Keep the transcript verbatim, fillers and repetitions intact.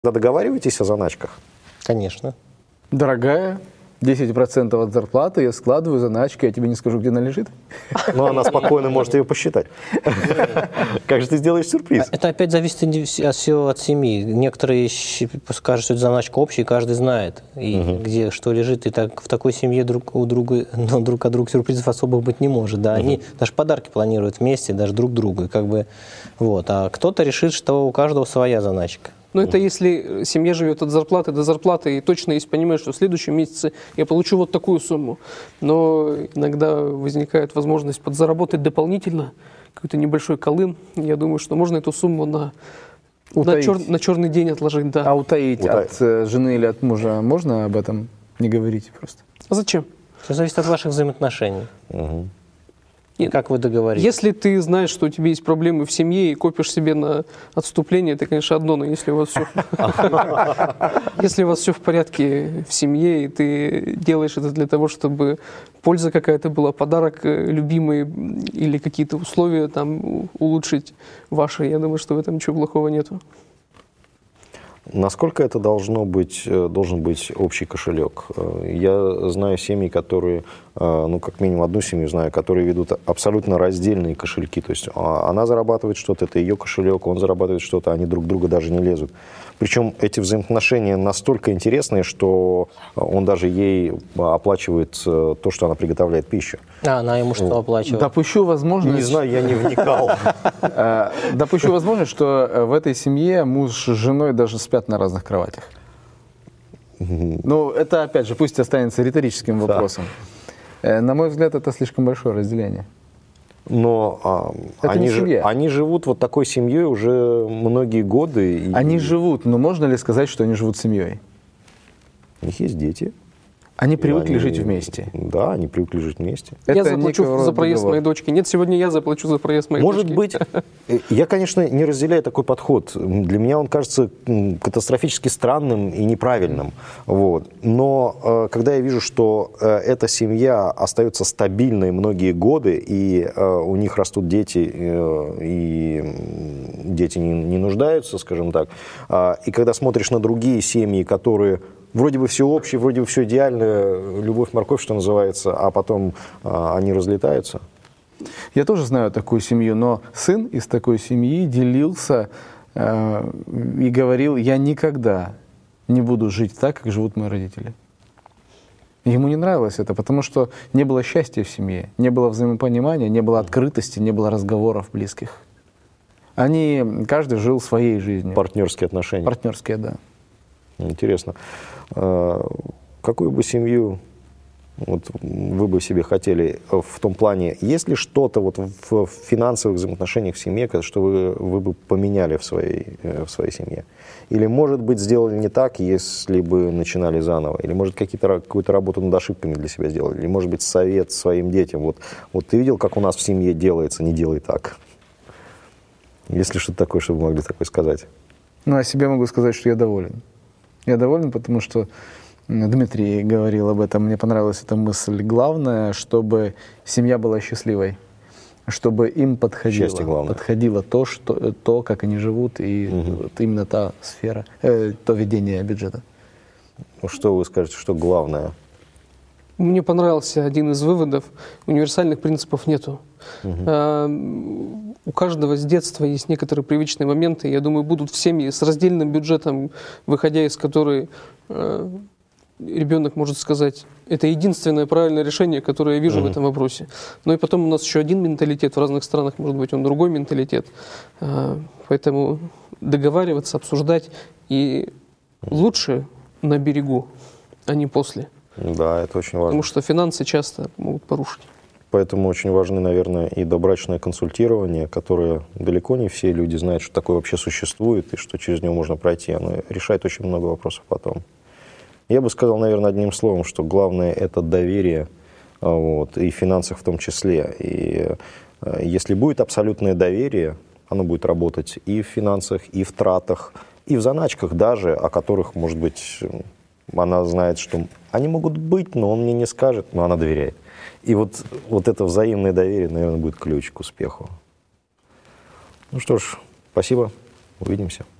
Договариваетесь о заначках? Конечно. Дорогая, десять процентов от зарплаты я складываю заначки, я тебе не скажу, где она лежит. Ну, она спокойно может ее посчитать. Как же ты сделаешь сюрприз? Это опять зависит от всего от семьи. Некоторые скажут, что это заначка общая, каждый знает, и угу. где что лежит. И так в такой семье друг у друга, ну, друг от друга сюрпризов особых быть не может. Да, угу. Они даже подарки планируют вместе, даже друг другу. И как бы, вот. А кто-то решит, что у каждого своя заначка. Но это если семья живет от зарплаты до зарплаты, и точно есть понимание, что в следующем месяце я получу вот такую сумму. Но иногда возникает возможность подзаработать дополнительно, какой-то небольшой колым. Я думаю, что можно эту сумму на, на, чер, на черный день отложить. Да. А утаить, утаить от э, жены или от мужа можно об этом не говорить просто? А зачем? Все зависит от ваших взаимоотношений. Угу. Как вы договорились? Если ты знаешь, что у тебя есть проблемы в семье и копишь себе на отступление, это, конечно, одно, но если у вас все, если у вас все в порядке в семье, и ты делаешь это для того, чтобы польза какая-то была, подарок любимый или какие-то условия там улучшить ваши, я думаю, что в этом ничего плохого нету. Насколько это должно быть, должен быть общий кошелек? Я знаю семьи, которые, ну, как минимум одну семью знаю, которые ведут абсолютно раздельные кошельки. То есть она зарабатывает что-то, это ее кошелек, он зарабатывает что-то, они друг друга даже не лезут. Причем эти взаимоотношения настолько интересные, что он даже ей оплачивает то, что она приготовляет пищу. А, она ему что оплачивает? Допущу возможность... Не знаю, я не вникал. Допущу возможность, что в этой семье муж с женой даже спят на разных кроватях. Ну, это, опять же, пусть останется риторическим вопросом. На мой взгляд, это слишком большое разделение. Но а, они, ж, они живут вот такой семьей уже многие годы. И... Они живут, но можно ли сказать, что они живут семьей? У них есть дети. Они привыкли они, жить вместе. Да, они привыкли жить вместе. Я Это заплачу за проезд договор. моей дочки. Нет, сегодня я заплачу за проезд моей Может дочки. Может быть. Я, конечно, не разделяю такой подход. Для меня он кажется катастрофически странным и неправильным. Вот. Но когда я вижу, что эта семья остается стабильной многие годы, и у них растут дети, и дети не, не нуждаются, скажем так, и когда смотришь на другие семьи, которые... Вроде бы все общее, вроде бы все идеально, любовь-морковь, что называется, а потом а, они разлетаются. Я тоже знаю такую семью, но сын из такой семьи делился э, и говорил, я никогда не буду жить так, как живут мои родители. Ему не нравилось это, потому что не было счастья в семье, не было взаимопонимания, не было открытости, не было разговоров близких. Они, каждый жил своей жизнью. Партнерские отношения. Партнерские, да. Интересно. Какую бы семью вот, вы бы себе хотели в том плане, есть ли что-то вот в финансовых взаимоотношениях в семье, что вы, вы бы поменяли в своей, в своей семье? Или, может быть, сделали не так, если бы начинали заново? Или, может, какие-то, какую-то работу над ошибками для себя сделали? Или, может быть, совет своим детям? Вот, вот ты видел, как у нас в семье делается, не делай так. Есть ли что-то такое, что вы могли такое сказать? Ну, о себе могу сказать, что я доволен. Я доволен, потому что Дмитрий говорил об этом, мне понравилась эта мысль. Главное, чтобы семья была счастливой, чтобы им подходило, подходило то, что, то, как они живут, и угу. вот именно та сфера, э, то ведение бюджета. Ну, что вы скажете, что главное? Мне понравился один из выводов. Универсальных принципов нету. Угу. А, у каждого с детства есть некоторые привычные моменты. Я думаю, будут в семье с раздельным бюджетом, выходя из которой а, ребенок может сказать, это единственное правильное решение, которое я вижу угу. в этом вопросе. Но и потом у нас еще один менталитет. В разных странах, может быть, он другой менталитет. А, поэтому договариваться, обсуждать. И лучше на берегу, а не после. Да, это очень важно. Потому что финансы часто могут порушить. Поэтому очень важны, наверное, и добрачное консультирование, которое далеко не все люди знают, что такое вообще существует и что через него можно пройти. Оно решает очень много вопросов потом. Я бы сказал, наверное, одним словом, что главное – это доверие, вот, и в финансах в том числе. И если будет абсолютное доверие, оно будет работать и в финансах, и в тратах, и в заначках даже, о которых, может быть, она знает, что они могут быть, но он мне не скажет, но она доверяет. И вот, вот это взаимное доверие, наверное, будет ключ к успеху. Ну что ж, спасибо, увидимся.